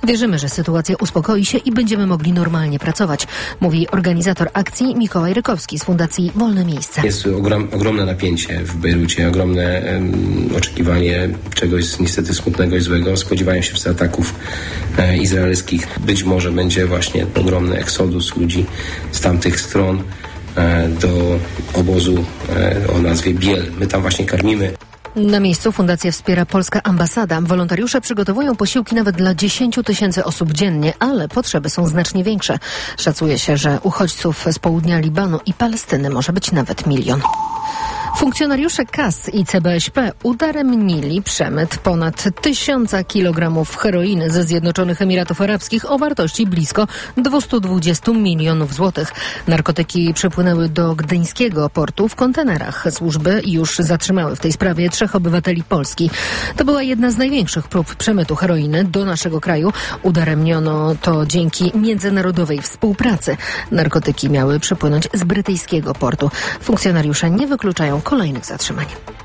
Wierzymy, że sytuacja uspokoi się i będziemy mogli normalnie pracować, mówi organizator akcji Mikołaj Rykowski z Fundacji Wolne Miejsce. Jest ogromne napięcie w Bejrucie, ogromne oczekiwanie czegoś niestety smutnego i złego. Spodziewają się wszyscy ataków izraelskich. Być może będzie właśnie ogromny eksodus ludzi z tamtych stron do obozu o nazwie Biel. My tam właśnie karmimy. Na miejscu fundację wspiera polska ambasada. Wolontariusze przygotowują posiłki nawet dla 10 000 osób dziennie, ale potrzeby są znacznie większe. Szacuje się, że uchodźców z południa Libanu i Palestyny może być nawet 1 000 000. Funkcjonariusze KAS i CBŚP udaremnili przemyt ponad 1000 kilogramów heroiny ze Zjednoczonych Emiratów Arabskich o wartości blisko 220 milionów złotych. Narkotyki przypłynęły do gdyńskiego portu w kontenerach. Służby już zatrzymały w tej sprawie 3 obywateli Polski. To była jedna z największych prób przemytu heroiny do naszego kraju. Udaremniono to dzięki międzynarodowej współpracy. Narkotyki miały przypłynąć z brytyjskiego portu. Funkcjonariusze nie wykluczają kolejnych zatrzymań.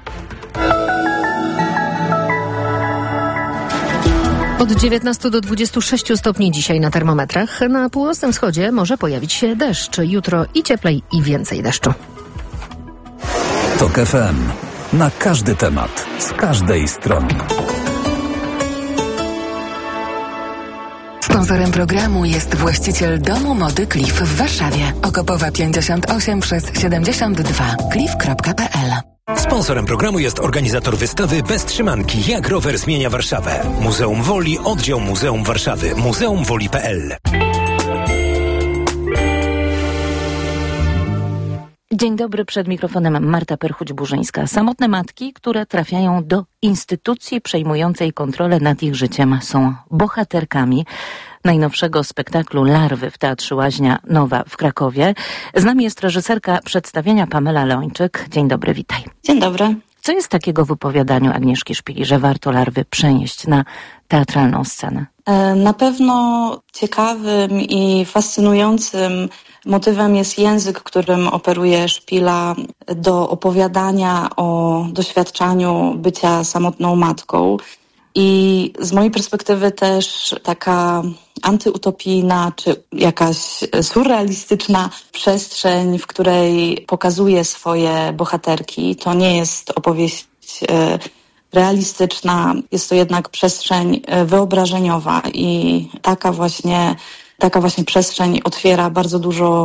Od 19 do 26 stopni dzisiaj na termometrach. Na północnym wschodzie może pojawić się deszcz. Jutro i cieplej, i więcej deszczu. TOK FM. Na każdy temat, z każdej strony. Sponsorem programu jest właściciel domu mody Cliff w Warszawie. Okopowa 58 przez 72. cliff.pl. Sponsorem programu jest organizator wystawy Bez trzymanki. Jak rower zmienia Warszawę. Muzeum Woli, oddział Muzeum Warszawy. muzeumwoli.pl. Dzień dobry, przed mikrofonem Marta Perchuć-Burzyńska. Samotne matki, które trafiają do instytucji przejmującej kontrolę nad ich życiem, są bohaterkami najnowszego spektaklu Larwy w Teatrze Łaźnia Nowa w Krakowie. Z nami jest reżyserka przedstawienia Pamela Leończyk. Dzień dobry, witaj. Dzień dobry. Co jest takiego w opowiadaniu Agnieszki Szpili, że warto Larwy przenieść na teatralną scenę? Na pewno ciekawym i fascynującym motywem jest język, którym operuje Szpila do opowiadania o doświadczaniu bycia samotną matką. I z mojej perspektywy też taka antyutopijna czy jakaś surrealistyczna przestrzeń, w której pokazuje swoje bohaterki. To nie jest opowieść realistyczna, jest to jednak przestrzeń wyobrażeniowa i taka właśnie przestrzeń otwiera bardzo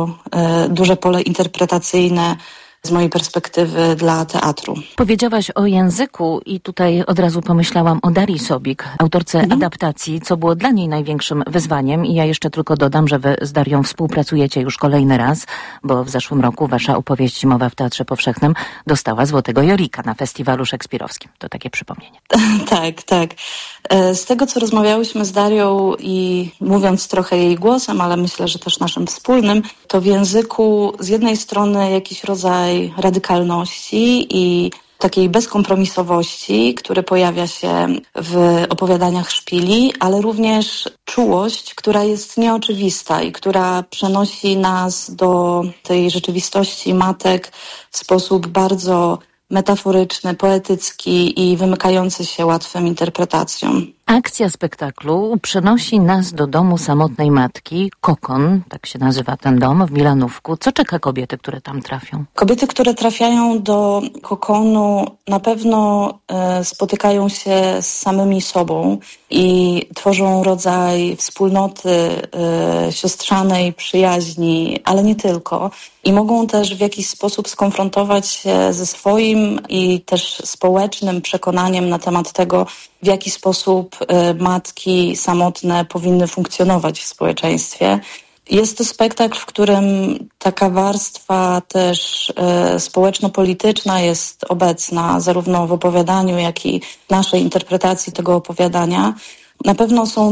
duże pole interpretacyjne z mojej perspektywy dla teatru. Powiedziałaś o języku i tutaj od razu pomyślałam o Darii Sobik, autorce adaptacji, co było dla niej największym wyzwaniem. I ja jeszcze tylko dodam, że wy z Darią współpracujecie już kolejny raz, bo w zeszłym roku wasza opowieść zimowa w Teatrze Powszechnym dostała Złotego Jorika na Festiwalu Szekspirowskim. To takie przypomnienie. Tak. Z tego, co rozmawiałyśmy z Darią i mówiąc trochę jej głosem, ale myślę, że też naszym wspólnym, to w języku z jednej strony jakiś rodzaj radykalności i takiej bezkompromisowości, który pojawia się w opowiadaniach Szpili, ale również czułość, która jest nieoczywista i która przenosi nas do tej rzeczywistości matek w sposób bardzo metaforyczny, poetycki i wymykający się łatwym interpretacjom. Akcja spektaklu przenosi nas do domu samotnej matki, Kokon, tak się nazywa ten dom, w Milanówku. Co czeka kobiety, które tam trafią? Kobiety, które trafiają do Kokonu, na pewno spotykają się z samymi sobą i tworzą rodzaj wspólnoty, siostrzanej przyjaźni, ale nie tylko. I mogą też w jakiś sposób skonfrontować się ze swoim i też społecznym przekonaniem na temat tego, w jaki sposób matki samotne powinny funkcjonować w społeczeństwie. Jest to spektakl, w którym taka warstwa też społeczno-polityczna jest obecna, zarówno w opowiadaniu, jak i w naszej interpretacji tego opowiadania. Na pewno są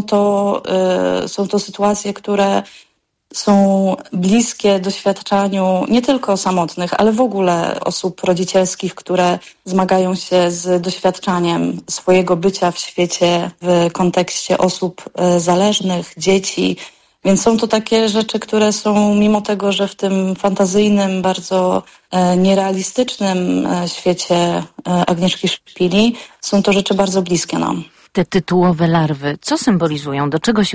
to sytuacje, które są bliskie doświadczaniu nie tylko samotnych, ale w ogóle osób rodzicielskich, które zmagają się z doświadczaniem swojego bycia w świecie w kontekście osób zależnych, dzieci. Więc są to takie rzeczy, które są, mimo tego, że w tym fantazyjnym, bardzo nierealistycznym świecie Agnieszki Szpili, są to rzeczy bardzo bliskie nam. Te tytułowe larwy, co symbolizują? Do czego się